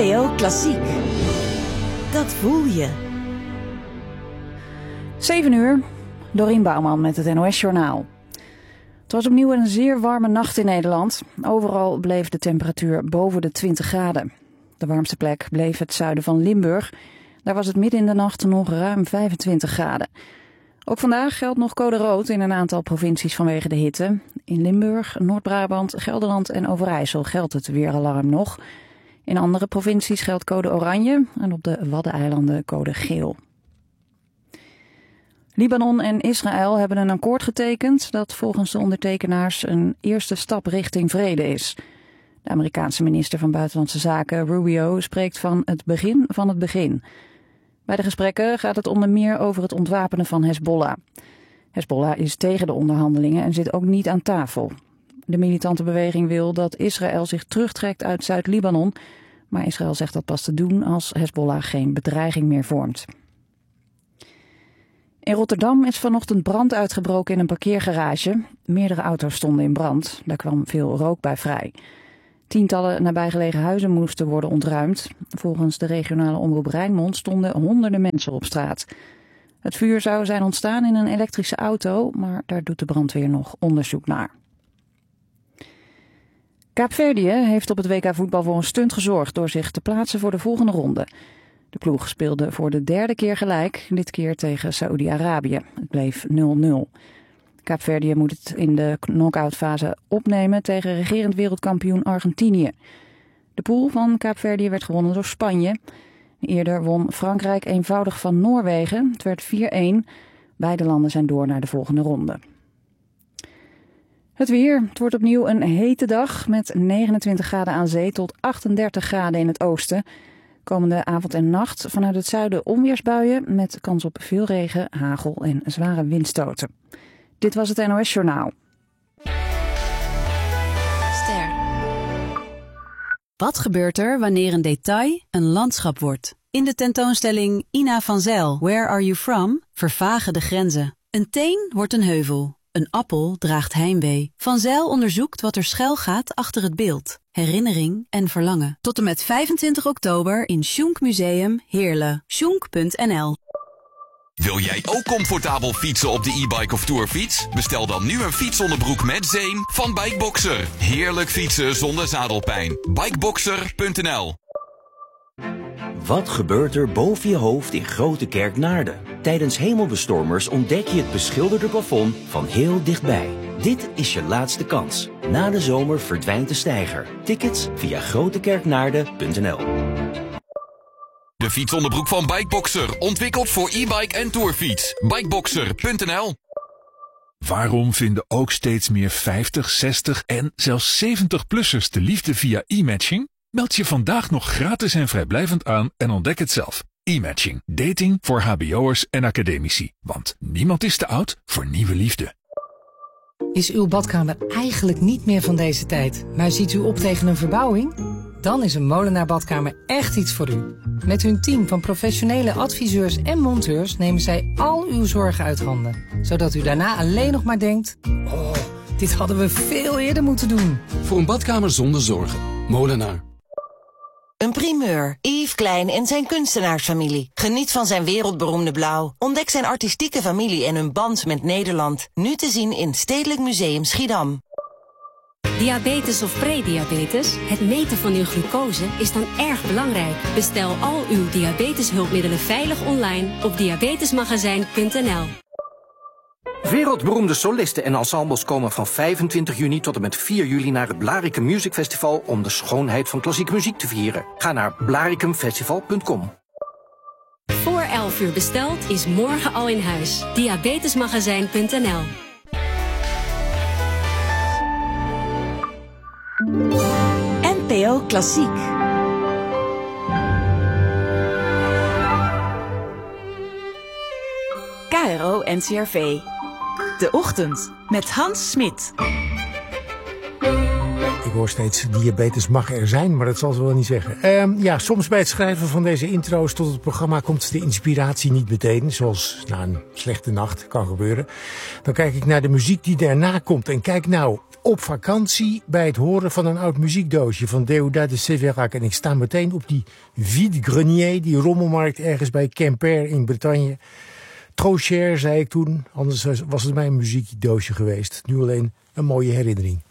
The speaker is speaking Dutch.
NPO Klassiek. Dat voel je. 7 uur, Dorien Bouwman met het NOS-journaal. Het was opnieuw een zeer warme nacht in Nederland. Overal bleef de temperatuur boven de 20 graden. De warmste plek bleef het zuiden van Limburg. Daar was het midden in de nacht nog ruim 25 graden. Ook vandaag geldt nog code rood in een aantal provincies vanwege de hitte. In Limburg, Noord-Brabant, Gelderland en Overijssel geldt het weeralarm nog. In andere provincies geldt code oranje en op de Waddeneilanden code geel. Libanon en Israël hebben een akkoord getekend dat volgens de ondertekenaars een eerste stap richting vrede is. De Amerikaanse minister van Buitenlandse Zaken, Rubio, spreekt van het begin van het begin. Bij de gesprekken gaat het onder meer over het ontwapenen van Hezbollah. Hezbollah is tegen de onderhandelingen en zit ook niet aan tafel. De militante beweging wil dat Israël zich terugtrekt uit Zuid-Libanon, maar Israël zegt dat pas te doen als Hezbollah geen bedreiging meer vormt. In Rotterdam is vanochtend brand uitgebroken in een parkeergarage. Meerdere auto's stonden in brand. Daar kwam veel rook bij vrij. Tientallen nabijgelegen huizen moesten worden ontruimd. Volgens de regionale omroep Rijnmond stonden honderden mensen op straat. Het vuur zou zijn ontstaan in een elektrische auto, maar daar doet de brandweer nog onderzoek naar. Kaapverdië heeft op het WK voetbal voor een stunt gezorgd door zich te plaatsen voor de volgende ronde. De ploeg speelde voor de derde keer gelijk, dit keer tegen Saoedi-Arabië. Het bleef 0-0. Kaapverdië moet het in de knock-outfase opnemen tegen regerend wereldkampioen Argentinië. De pool van Kaapverdië werd gewonnen door Spanje. Eerder won Frankrijk eenvoudig van Noorwegen. Het werd 4-1. Beide landen zijn door naar de volgende ronde. Het weer. Het wordt opnieuw een hete dag met 29 graden aan zee tot 38 graden in het oosten. Komende avond en nacht vanuit het zuiden onweersbuien met kans op veel regen, hagel en zware windstoten. Dit was het NOS-journaal. Ster. Wat gebeurt er wanneer een detail een landschap wordt? In de tentoonstelling Ina van Zijl, Where Are You From? Vervagen de grenzen. Een teen wordt een heuvel. Een appel draagt heimwee. Van Zijl onderzoekt wat er schuil gaat achter het beeld. Herinnering en verlangen. Tot en met 25 oktober in Schunk Museum Heerlen. Schunk.nl. Wil jij ook comfortabel fietsen op de e-bike of tourfiets? Bestel dan nu een fietsonderbroek met zeem van Bikeboxer. Heerlijk fietsen zonder zadelpijn. Bikeboxer.nl. Wat gebeurt er boven je hoofd in Grote Kerk Naarden? Tijdens hemelbestormers ontdek je het beschilderde plafond van heel dichtbij. Dit is je laatste kans. Na de zomer verdwijnt de steiger. Tickets via grotekerknaarden.nl. De fietsonderbroek van Bikeboxer. Ontwikkeld voor e-bike en tourfiets. Bikeboxer.nl. Waarom vinden ook steeds meer 50, 60 en zelfs 70-plussers de liefde via e-matching? Meld je vandaag nog gratis en vrijblijvend aan en ontdek het zelf. E-matching. Dating voor hbo'ers en academici. Want niemand is te oud voor nieuwe liefde. Is uw badkamer eigenlijk niet meer van deze tijd, maar ziet u op tegen een verbouwing? Dan is een Molenaar Badkamer echt iets voor u. Met hun team van professionele adviseurs en monteurs nemen zij al uw zorgen uit handen. Zodat u daarna alleen nog maar denkt, oh, dit hadden we veel eerder moeten doen. Voor een badkamer zonder zorgen. Molenaar. Een primeur. Yves Klein en zijn kunstenaarsfamilie. Geniet van zijn wereldberoemde blauw. Ontdek zijn artistieke familie en hun band met Nederland. Nu te zien in Stedelijk Museum Schiedam. Diabetes of prediabetes? Het meten van uw glucose is dan erg belangrijk. Bestel al uw diabeteshulpmiddelen veilig online op diabetesmagazijn.nl. Wereldberoemde solisten en ensembles komen van 25 juni tot en met 4 juli naar het Blaricum Music Festival om de schoonheid van klassieke muziek te vieren. Ga naar blaricumfestival.com. Voor 11 uur besteld is morgen al in huis. Diabetesmagazijn.nl. NPO Klassiek. KRO NCRV. De Ochtend met Hans Smit. Ik hoor steeds, diabetes mag er zijn, maar dat zal ze wel niet zeggen. Soms bij het schrijven van deze intro's tot het programma komt de inspiratie niet meteen. Zoals na een slechte nacht, kan gebeuren. Dan kijk ik naar de muziek die daarna komt. En kijk nou, op vakantie bij het horen van een oud muziekdoosje van Déodat de Sévérac. En ik sta meteen op die vide-grenier, die rommelmarkt ergens bij Quimper in Bretagne. Trop cher, zei ik toen, anders was het mijn muziekdoosje geweest. Nu alleen een mooie herinnering.